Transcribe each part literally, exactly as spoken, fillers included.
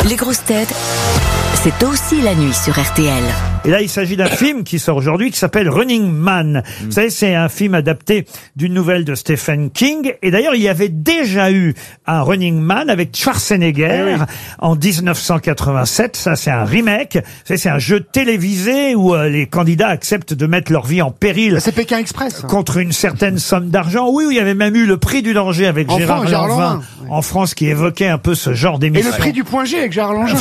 Les grosses têtes, c'est aussi la nuit sur R T L. Et là, il s'agit d'un film qui sort aujourd'hui qui s'appelle Running Man. Mmh. Vous savez, c'est un film adapté d'une nouvelle de Stephen King. Et d'ailleurs, il y avait déjà eu un Running Man avec Schwarzenegger oui. en dix-neuf cent quatre-vingt-sept. Ça, c'est un remake. Vous savez, c'est un jeu télévisé où euh, les candidats acceptent de mettre leur vie en péril. C'est Pékin Express. Contre une certaine somme d'argent. Oui, oui, il y avait même eu le prix du danger avec en Gérard France, Lanvin ouais. en France qui évoquait un peu ce genre d'émission. Et le prix du point G avec Gérard Lanvin.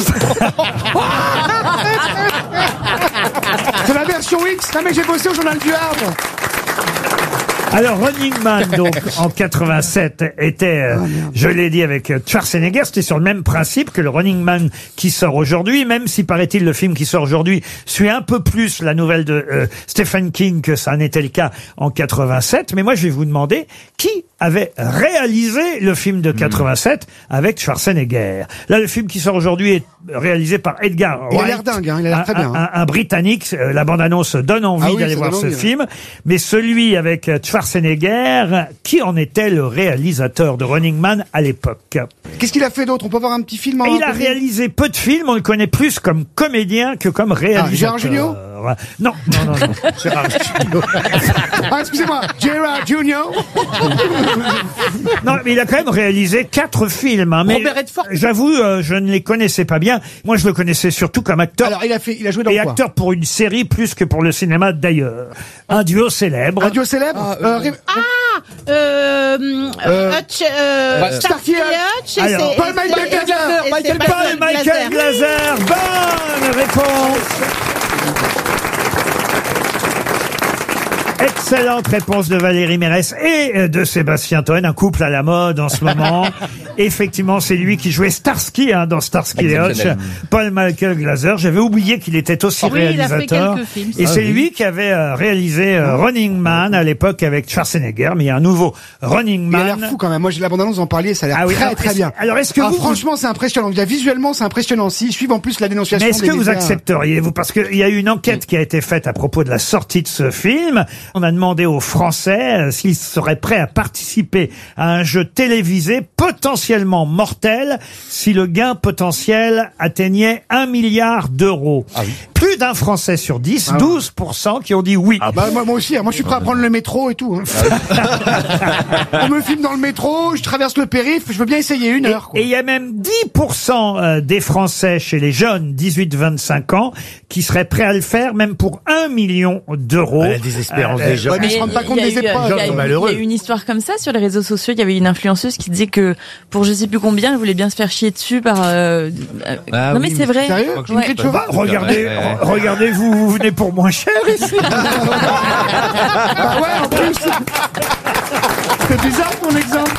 C'est la version X. Non mais j'ai bossé au Journal du Havre. Alors, Running Man, donc, en quatre-vingt-sept, était, euh, je l'ai dit, avec Schwarzenegger. C'était sur le même principe que le Running Man qui sort aujourd'hui, même si, paraît-il, le film qui sort aujourd'hui suit un peu plus la nouvelle de euh, Stephen King que ça n'était le cas en quatre-vingt-sept. Mais moi, je vais vous demander qui avait réalisé le film de quatre-vingt-sept avec Schwarzenegger. Là, le film qui sort aujourd'hui est réalisé par Edgar Wright. Il a l'air dingue, hein, il a l'air très bien. Un, un, un Britannique. La bande-annonce donne envie ah oui, d'aller voir ce envie, film. Ouais. Mais celui avec Schwarzenegger, qui en était le réalisateur de Running Man à l'époque? Qu'est-ce qu'il a fait d'autre? On peut voir un petit film en Il a réalisé peu de films, on le connaît plus comme comédien que comme réalisateur. Ah, Gérard Jugnot? Non, non, non, non. Gérard Jugnot. Ah, excusez-moi, Gérard Jugnot. Non, mais il a quand même réalisé quatre films. Hein, mais Robert Redford. J'avoue, euh, je ne les connaissais pas bien. Moi, je le connaissais surtout comme acteur. Alors, il a fait, il a joué dans et quoi? acteur pour une série plus que pour le cinéma d'ailleurs. Un duo célèbre. Un duo célèbre. Ah, euh, euh, ah euh, euh, Hutch, euh, bah, Starkey Hutch. Alors, Paul Michael Glaser. Michael Paul Michael Glaser. Bonne réponse. Excellente réponse de Valérie Mérès et de Sébastien Toen, un couple à la mode en ce moment. Effectivement, c'est lui qui jouait Starsky hein, dans Starsky et Hutch. Paul Michael Glaser. J'avais oublié qu'il était aussi oui, réalisateur. Il a fait films, et ah, c'est oui. lui qui avait euh, réalisé euh, Running Man à l'époque avec Schwarzenegger. Mais il y a un nouveau Running Man. Il a l'air fou quand même. Moi, j'ai l'abondance d'en parler. Ça a l'air ah oui, très, très bien. Alors, est-ce que ah, vous, franchement, c'est impressionnant. Il y a visuellement, c'est impressionnant. Si suivent en plus la dénonciation. Mais est-ce des que vous médias... accepteriez, vous, parce qu'il y a eu une enquête qui a été faite à propos de la sortie de ce film. On a demandé aux Français euh, s'ils seraient prêts à participer à un jeu télévisé potentiellement mortel si le gain potentiel atteignait un milliard d'euros. Ah oui. Plus d'un Français sur dix, ah douze pour cent qui ont dit oui. Ah bah moi, moi aussi, moi je suis prêt à prendre le métro et tout. Hein. On me filme dans le métro, je traverse le périph', je veux bien essayer une heure. Et il y a même dix pour cent des Français chez les jeunes dix-huit vingt-cinq ans qui seraient prêts à le faire même pour un million d'euros. Ah, la désespérance euh, des gens. Ouais, mais ils se rendent pas compte des épreuves. Il y, y, y a eu une histoire comme ça sur les réseaux sociaux. Il y avait une influenceuse qui disait que pour je sais plus combien, elle voulait bien se faire chier dessus par. Euh, ah, non oui, mais c'est vrai. Sérieux ouais. Bah, regardez, ouais, ouais. regardez vous, vous venez pour moins cher ici. Bah ouais, en plus. C'est bizarre ton exemple,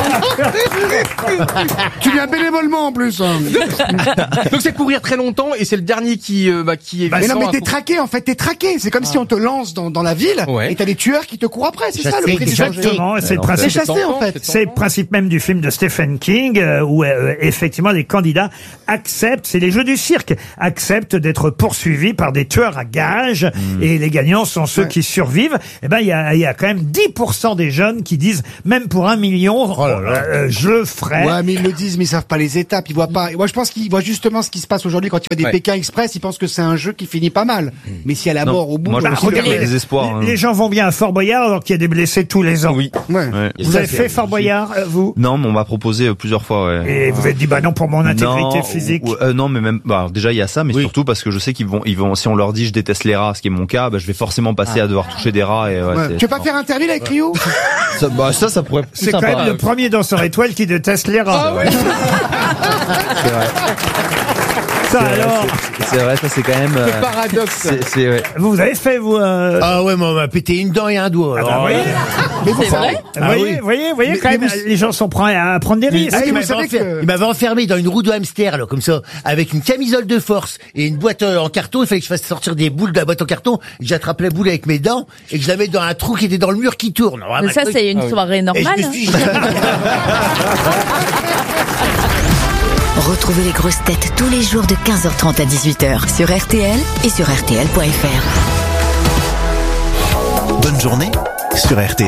tu viens bénévolement en plus. Hein. Donc c'est courir très longtemps et c'est le dernier qui euh, bah, qui est. Bah, mais non mais t'es traqué en fait, t'es traqué. C'est comme ah. si on te lance dans, dans la ville ouais. et t'as des tueurs qui te courent après. C'est ça le prix du danger. Exactement, c'est le principe. C'est chassé en fait. C'est le principe même du film de Stephen King euh, où euh, effectivement les candidats acceptent, c'est les jeux du cirque, acceptent d'être poursuivis par des tueurs à gages mmh. et les gagnants sont ceux ouais. qui survivent. Et ben il y a il y a quand même dix pour cent des jeunes qui disent même pour un million, oh là là. Euh, je le ferai. Ouais, mais ils le disent, mais ils savent pas les étapes, ils voient pas. Moi, je pense qu'ils voient justement ce qui se passe aujourd'hui quand il y a des ouais. Pékin Express, ils pensent que c'est un jeu qui finit pas mal. Mmh. Mais s'il y a la non. mort au bout, moi, je bah, pense regardez, des espoirs, hein. les, les gens vont bien à Fort Boyard alors qu'il y a des blessés tous les ans. Oui. Ouais. Ouais. Vous ça, avez fait Fort Boyard, vous? Non, mais on m'a proposé euh, plusieurs fois, ouais. Et vous avez dit, bah non, pour mon intégrité non, physique. Ou, euh, non, mais même, bah, déjà, il y a ça, mais oui. surtout parce que je sais qu'ils vont, ils vont, si on leur dit je déteste les rats, ce qui est mon cas, bah, je vais forcément passer ah. à devoir toucher des rats et, ouais, ouais. Tu veux pas faire interview avec Rio? Ça, bah, ça, ça pourrait. C'est quand même le premier danseur étoile qui déteste les rats. Ah ouais. C'est vrai. Ça alors. C'est vrai, ça c'est quand même. Euh, le paradoxe. C'est, c'est, ouais. Vous, vous avez fait vous. Euh... Ah ouais, moi on m'a pété une dent et un doigt. Ah bah, voyez. Mais vous, c'est vrai. Vous voyez, oui. voyez, voyez, mais, quand mais même, vous... les gens sont prêts à prendre des risques. Ah, ah, il, vous m'avait savez enfer... que... il m'avait enfermé dans une roue de hamster, là, comme ça, avec une camisole de force et une boîte en carton. Il fallait que je fasse sortir des boules de la boîte en carton. J'attrape la boule avec mes dents et que je la mets dans un trou qui était dans le mur qui tourne. Alors, mais ça, truc... c'est une ah, oui. soirée normale. Et je me suis... Retrouvez les grosses têtes tous les jours de quinze heures trente à dix-huit heures sur R T L et sur R T L point F R. Bonne journée sur R T L.